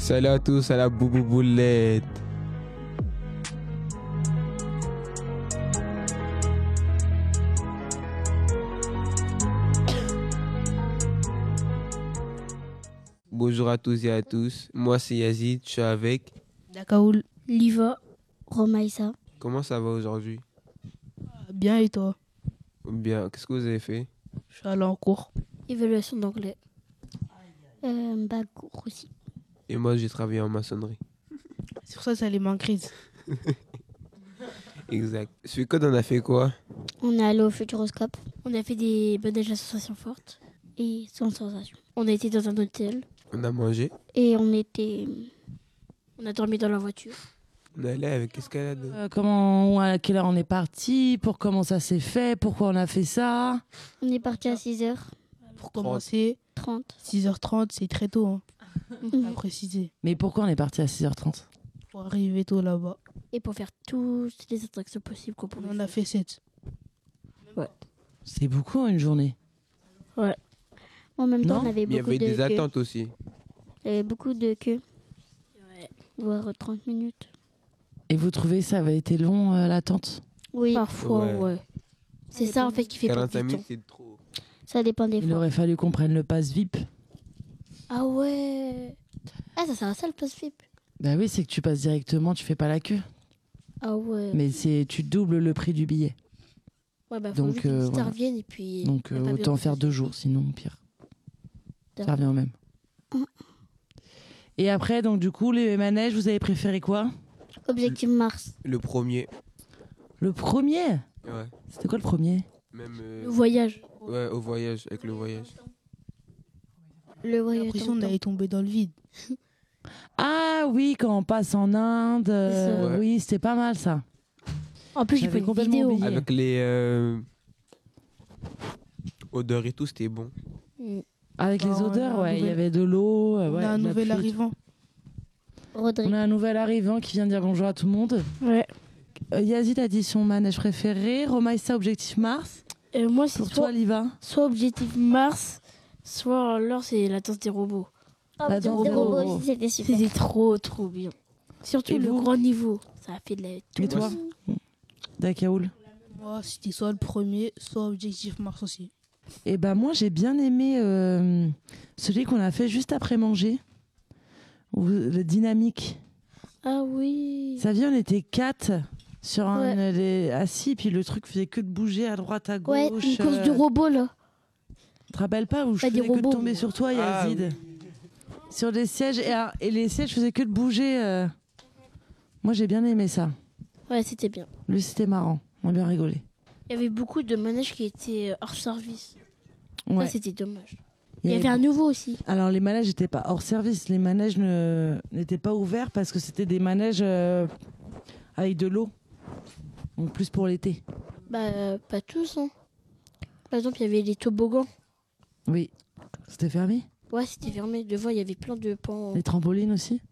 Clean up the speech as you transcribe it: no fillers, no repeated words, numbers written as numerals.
Salut à tous à la boubouboulette. Bonjour à tous et à tous. Moi c'est Yazid, je suis avec. Dakaoul. Liva, Romaïsa. Comment ça va aujourd'hui? Bien et toi? Bien. Qu'est-ce que vous avez fait? Je suis allé en cours. Évaluation d'anglais. Bac cours aussi. Et moi j'ai travaillé en maçonnerie. Sur ça, les mains grises. Exact. Ce week-end on a fait quoi? On est allé au Futuroscope. On a fait des manèges à sensations fortes et sans sensation. On a été dans un hôtel On a mangé. et on a dormi dans la voiture. On est allé avec escalade. À quelle heure on est parti? Pour comment ça s'est fait? Pourquoi on a fait ça? On est parti à 6h30. Pour commencer, 6h30, c'est très tôt, hein, à préciser. Mais pourquoi on est parti à 6h30? Pour arriver tôt là-bas. Et pour faire toutes les attractions possibles qu'on pouvait On en a fait 7. C'est beaucoup une journée. En même temps, Non, on avait Il y beaucoup avait de des queues. attentes aussi. Il y avait beaucoup de queues. Voire 30 minutes. Et vous trouvez ça avait été long l'attente? Oui, Parfois, ouais. c'est ça en fait qui fait perdre 45 du minutes temps. c'est trop. Ça dépend des Il fois. aurait fallu qu'on prenne le pass VIP. Ah ouais. Ah, ça sert à ça le pass VIP. Bah oui, c'est que tu passes directement, tu fais pas la queue. Ah ouais. Mais tu doubles le prix du billet. Ouais, bah, faut Donc, juste que les stars voilà. viennent et puis. Donc on a pas autant besoin faire de 2 jours, sinon pire. Ça D'accord. revient au même. Et après, donc du coup, les manèges, vous avez préféré quoi? Objectif Mars. Le premier. Le premier? Ouais. C'était quoi le premier? Même Le voyage. ouais, au voyage, avec le voyage. Le J'ai voyage. l'impression dans le d'aller tomber dans le vide. Ah oui, quand on passe en Inde. ça. Ouais. Oui, c'était pas mal ça. temps. En plus, j'ai J'avais fait une complètement vidéo. oublié. Avec les odeurs et tout, c'était bon. Avec Bah, les on a odeurs, un ouais, il y nouvel- avait de l'eau. On ouais, a un de la nouvel pluie. arrivant. Rodrigue. On a un nouvel arrivant qui vient dire bonjour à tout le monde. Ouais. Yazid a dit son manège préféré. Romaïssa, Objectif Mars. Moi, c'est Pour toi, Liva? soit Objectif Mars, soit alors c'est la danse des robots. La danse des robots. aussi, c'était super. C'était trop, trop bien. Surtout Et le vous grand niveau. Ça a fait de la. Et toi? Dakaoul? Moi, c'était soit le premier, soit Objectif Mars aussi. Eh ben moi, j'ai bien aimé celui qu'on a fait juste après manger. Le dynamique. Ah oui. Ça vient, on était 4 sur assis, puis le truc faisait que de bouger à droite, à gauche. Ouais, une course du robot là. Tu te rappelles pas où je Pas des faisais que de robots. tomber sur toi, Yazid? Sur des sièges, et les sièges faisaient que de bouger. Moi, j'ai bien aimé ça. Ouais, c'était bien. Lui, c'était marrant. On a bien rigolé. Il y avait beaucoup de manèges qui étaient hors service. Ouais. Ça, c'était dommage. Il Il y avait un nouveau aussi. Alors, les manèges n'étaient pas hors service. Les manèges n'étaient pas ouverts parce que c'était des manèges avec de l'eau. Donc, plus pour l'été. Bah, pas tous, hein. Par exemple, il y avait les toboggans. Oui. C'était fermé? Ouais, c'était fermé. Devant, il y avait plein de pans. Les trampolines aussi?